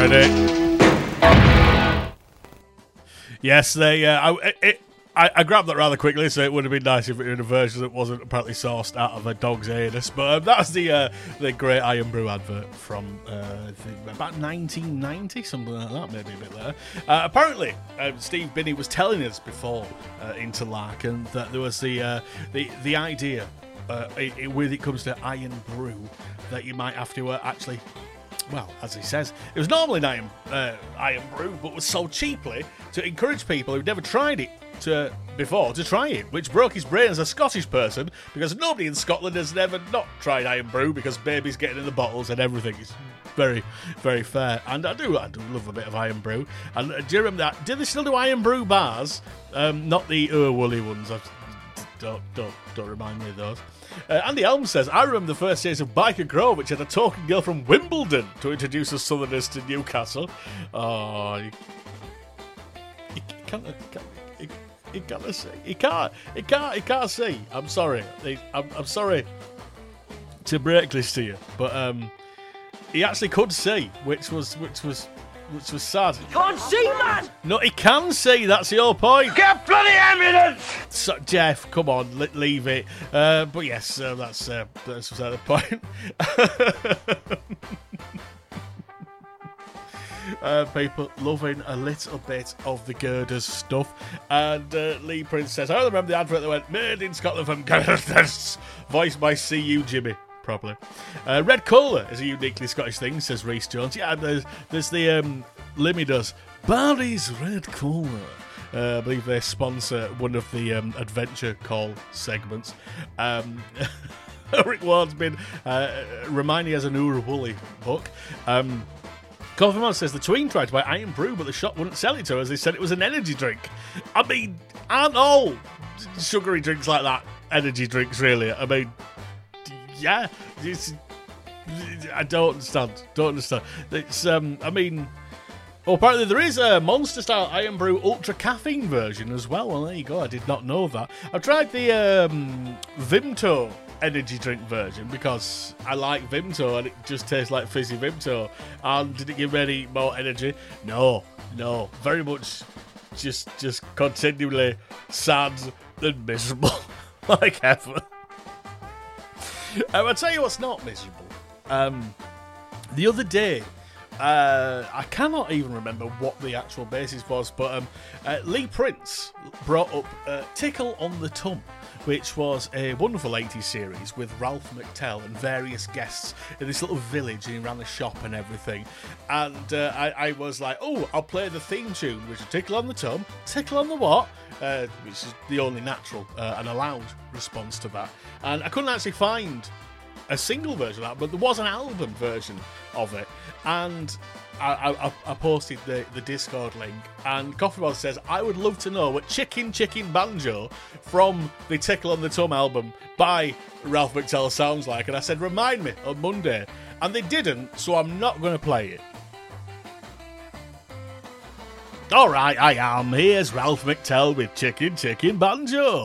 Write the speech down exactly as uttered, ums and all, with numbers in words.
it. Yes, they. Uh, I, it, I, I grabbed that rather quickly, so it would have been nice if it were in a version that wasn't apparently sourced out of a dog's anus. But um, that's the uh, the great Iron Brew advert from uh, I think about nineteen ninety, something like that, maybe a bit later. Uh, apparently, uh, Steve Binney was telling us before uh, Interlaken that there was the uh, the the idea uh, it, it, when it comes to Iron Brew that you might have to uh, actually. Well, as he says, it was normally an iron, uh, iron brew, but was sold cheaply to encourage people who'd never tried it to, before to try it, which broke his brain as a Scottish person, because nobody in Scotland has never not tried iron brew, because babies getting in the bottles and everything is very, very fair. And I do, I do love a bit of iron brew. And uh, do you remember that? Do they still do iron brew bars? Um, not the uh, woolly ones. I've, don't, don't, don't remind me of those. Uh, Andy Elm says, I remember the first days of Biker Grove, which had a talking girl from Wimbledon to introduce us Southerners to Newcastle. Oh, you, you can't, you can't, you, you can't see. You can't, you can't, you can't see. I'm sorry. I'm, I'm sorry to break this to you, but um, he actually could see, which was, which was, which was sad. He can't see, man! No, he can see, that's your point. Get bloody ambulance! So, Jeff, come on, li- leave it. Uh, but yes, uh, that's uh, that's beside the point. uh, people loving a little bit of the girders stuff. And uh, Lee Prince says, I remember the advert that went, made in Scotland from girders, voiced by C U Jimmy. Probably. Uh, Red Cola is a uniquely Scottish thing, says Rhys Jones. Yeah, there's, there's the um, Limmy does Barry's Red Cola. Uh, I believe they sponsor one of the um, Adventure Call segments. Um, Rick Ward's been uh, reminding us a Noor Woolley book. Um, Coffee says the Tween tried to buy Iron Brew, but the shop wouldn't sell it to her as they said it was an energy drink. I mean, aren't all sugary drinks like that energy drinks, really? I mean, yeah, it's, I don't understand. Don't understand. It's um, I mean, well, apparently there is a Monster Style Iron Brew Ultra Caffeine version as well. Well, there you go. I did not know that. I've tried the um, Vimto energy drink version because I like Vimto and it just tastes like fizzy Vimto. And did it give me any more energy? No, no. Very much just, just continually sad and miserable, like ever. Um, I'll tell you what's not miserable. Um, the other day, uh, I cannot even remember what the actual basis was, but um, uh, Lee Prince brought up uh, Tickle on the Tum, which was a wonderful eighties series with Ralph McTell and various guests in this little village, and he ran a shop and everything. And uh, I, I was like, oh, I'll play the theme tune, which is Tickle on the Tum, Tickle on the what? Uh, which is the only natural uh, and allowed response to that. And I couldn't actually find a single version of that, but there was an album version of it. And I, I, I posted the, the Discord link, and Coffee Boss says, I would love to know what Chicken Chicken Banjo from the Tickle on the Tum album by Ralph McTell sounds like. And I said, remind me on Monday. And they didn't, so I'm not going to play it. All right, I am. Here's Ralph McTell with Chicken Chicken Banjo.